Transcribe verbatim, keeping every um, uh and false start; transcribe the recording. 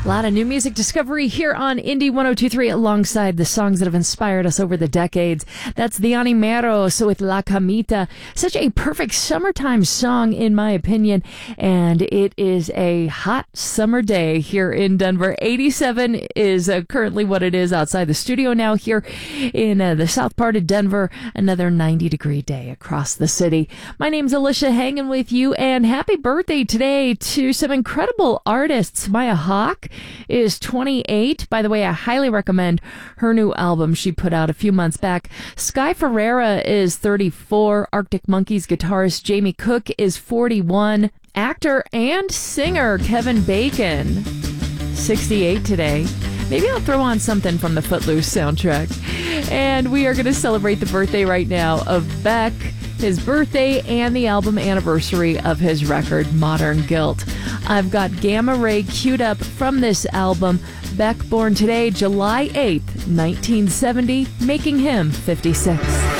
A lot of new music discovery here on Indie one oh two point three alongside the songs that have inspired us over the decades. That's the Animeros with La Camita. Such a perfect summertime song, in my opinion. And it is a hot summer day here in Denver. eighty-seven is uh, currently what it is outside the studio now here in uh, the south part of Denver. Another ninety degree day across the city. My name's Alicia, hanging with you, and happy birthday today to some incredible artists. Maya Hawke is twenty-eight. By the way, I highly recommend her new album she put out a few months back. Sky Ferreira is thirty-four. Arctic Monkeys guitarist Jamie Cook is forty-one. Actor and singer Kevin Bacon, sixty-eight today. Maybe I'll throw on something from the Footloose soundtrack. And we are going to celebrate the birthday right now of Beck, his birthday, and the album anniversary of his record, Modern Guilt. I've got Gamma Ray queued up from this album. Beck, born today, July eighth, nineteen seventy, making him fifty-six.